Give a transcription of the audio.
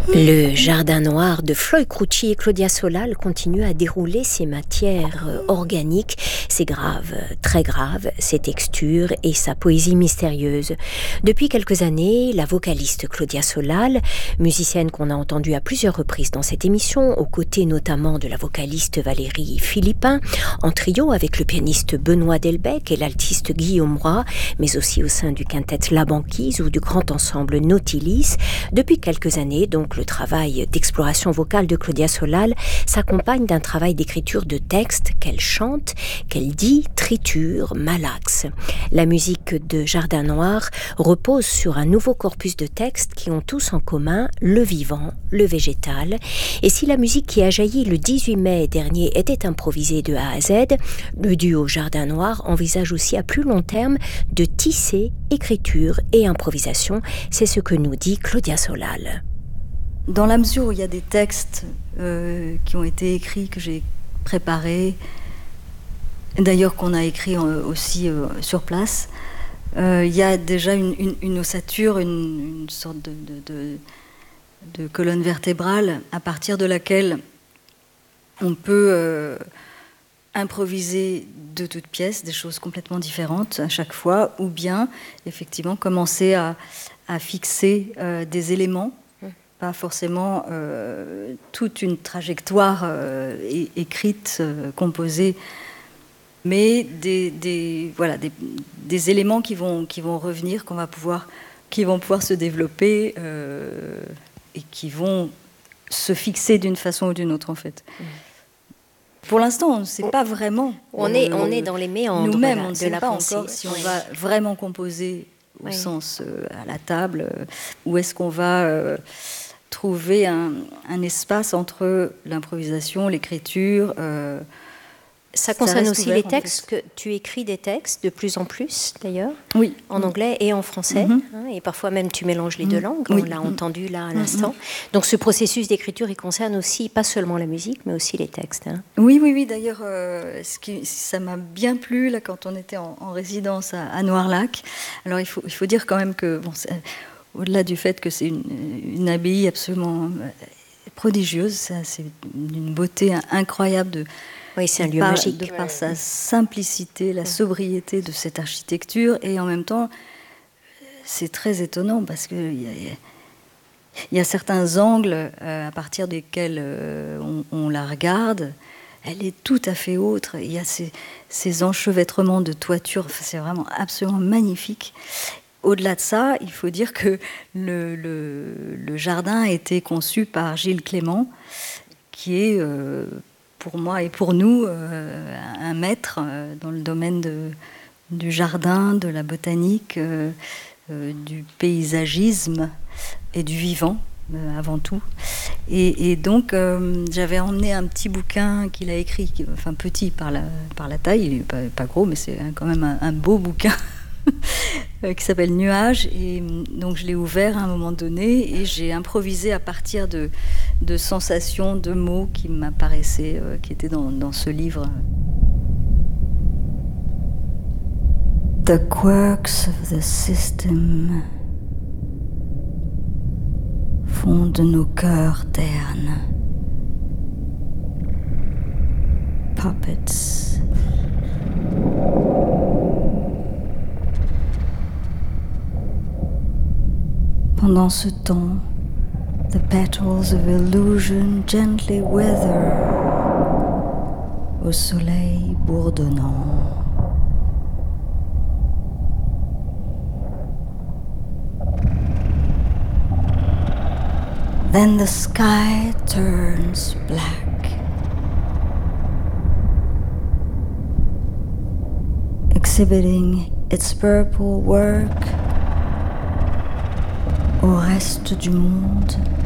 Le Jardin noir de Floyd Crouchy et Claudia Solal continue à dérouler ses matières organiques, ses graves, très graves, ses textures et sa poésie mystérieuse. Depuis quelques années, la vocaliste Claudia Solal, musicienne qu'on a entendue à plusieurs reprises dans cette émission, aux côtés notamment de la vocaliste Valérie Philippin, en trio avec le pianiste Benoît Delbecq et l'altiste Guillaume Roy, mais aussi au sein du quintet La Banquise ou du grand ensemble Nautilis. Depuis quelques années, donc, le travail d'exploration vocale de Claudia Solal s'accompagne d'un travail d'écriture de textes qu'elle chante, qu'elle dit, triture, malaxe. La musique de Jardin noir repose sur un nouveau corpus de textes qui ont tous en commun le vivant, le végétal. Et si la musique qui a jailli le 18 mai dernier était improvisée de A à Z, le duo Jardin noir envisage aussi à plus long terme de tisser écriture et improvisation. C'est ce que nous dit Claudia Solal. Dans la mesure où il y a des textes qui ont été écrits, que j'ai préparés, d'ailleurs qu'on a écrits aussi sur place, il y a déjà une ossature, une sorte de colonne vertébrale à partir de laquelle on peut improviser de toutes pièces des choses complètement différentes à chaque fois, ou bien effectivement commencer à fixer des éléments, pas forcément toute une trajectoire écrite, composée, mais des éléments qui vont revenir, qui vont pouvoir se développer et qui vont se fixer d'une façon ou d'une autre en fait. Pour l'instant, on ne sait pas vraiment. On est dans les méandres nous-mêmes, on ne de sait la pas pensée. encore si on va vraiment composer au sens à la table, ou est-ce qu'on va trouver un espace entre l'improvisation, l'écriture. Ça concerne aussi les ouvert, textes, que tu écris des textes de plus en plus d'ailleurs, oui, en anglais et en français, et parfois même tu mélanges les deux langues, on l'a entendu là à l'instant. Donc ce processus d'écriture, il concerne aussi pas seulement la musique, mais aussi les textes. Oui, d'ailleurs, ça m'a bien plu là, quand on était en résidence à Noirlac. Alors il faut dire quand même que, au-delà du fait que c'est une abbaye absolument prodigieuse, c'est d'une beauté incroyable oui, c'est un lieu magique. De par sa simplicité, la sobriété de cette architecture, et en même temps, c'est très étonnant parce qu'il y a certains angles à partir desquels on la regarde. Elle est tout à fait autre. Il y a ces enchevêtrements de toiture, c'est vraiment absolument magnifique. Au-delà de ça, il faut dire que le jardin a été conçu par Gilles Clément, qui est, pour moi et pour nous, un maître dans le domaine du jardin, de la botanique, du paysagisme et du vivant, avant tout. Et donc, j'avais emmené un petit bouquin qu'il a écrit, enfin petit par la taille, il n'est pas gros, mais c'est quand même un beau bouquin, qui s'appelle Nuages, et donc je l'ai ouvert à un moment donné et j'ai improvisé à partir de sensations, de mots qui m'apparaissaient, qui étaient dans ce livre. The quirks of the system font de nos cœurs ternes puppets. Pendant ce temps, the petals of illusion gently wither au soleil bourdonnant. Then the sky turns black, exhibiting its purple work au reste du monde.